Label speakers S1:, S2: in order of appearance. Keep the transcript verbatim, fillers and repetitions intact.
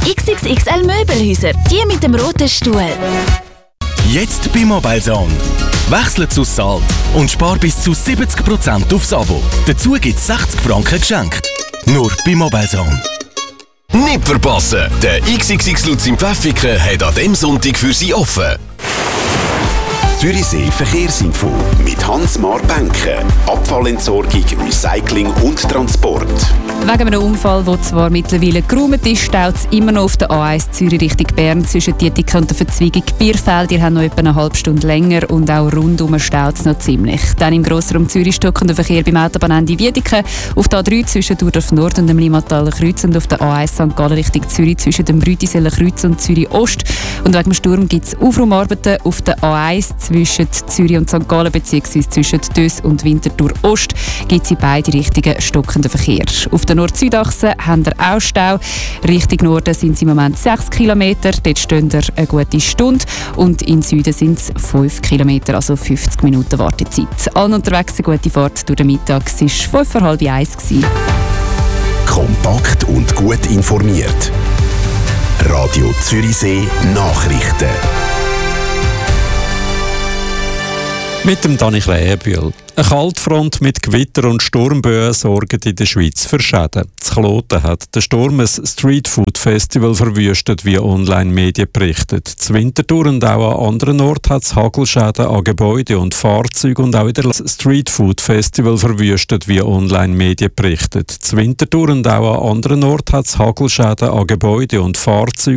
S1: X X X L Möbelhäuser, die mit dem roten Stuhl.
S2: Jetzt bei MobileZone. Wechsle zu Salt und spar bis zu siebzig Prozent aufs Abo. Dazu gibt es sechzig Franken geschenkt. Nur bei MobileZone.
S3: Nicht verpassen! Der X X X Lutz im Pfäffiken hat an diesem Sonntag für Sie offen.
S4: Zürichsee Verkehrsinfo mit Hans-Mar Benke. Abfallentsorgung, Recycling und Transport.
S5: Wegen einem Unfall, der zwar mittlerweile geräumt ist, staut es immer noch auf der A eins Zürich Richtung Bern zwischen Dietik und der Verzweigung Bierfeld. Ihr habt noch etwa eine halbe Stunde länger und auch rundum staut es noch ziemlich. Dann im Grossraum Zürich stockender Verkehr beim Autobahnende Wiedeke, auf der A drei zwischen Durdorf Nord und dem Limmataler Kreuz und auf der A eins Sankt Gallen Richtung Zürich zwischen dem Brütiseler Kreuz und Zürich Ost. Und wegen dem Sturm gibt es Aufraumarbeiten auf der A eins zwischen Zürich und Sankt Gallen bzw. zwischen Dös und Winterthur Ost gibt es in beide Richtungen stockenden Verkehr. Auf der Nord-Süd-Achse haben wir auch Stau. Richtung Norden sind es im Moment sechs Kilometer, dort stehen wir eine gute Stunde. Und im Süden sind es fünf Kilometer, also fünfzig Minuten Wartezeit. Allen unterwegs eine gute Fahrt durch den Mittag. Es war fünf vor halb eins.
S4: Kompakt und gut informiert. Radio Zürichsee Nachrichten.
S6: Mit dem Dani Krähenbühl. Eine Kaltfront mit Gewitter und Sturmböen sorgt in der Schweiz für Schäden. In Kloten hat der Sturm ein Streetfood-Festival verwüstet, wie Online-Medien berichtet. In Winterthur und auch an anderen Orten hat es Hagelschäden an Gebäuden und Fahrzeugen und auch in der Streetfood-Festival verwüstet, wie Online-Medien berichtet. In Winterthur und auch an anderen Orten hat es Hagelschäden an Gebäuden und Fahrzeugen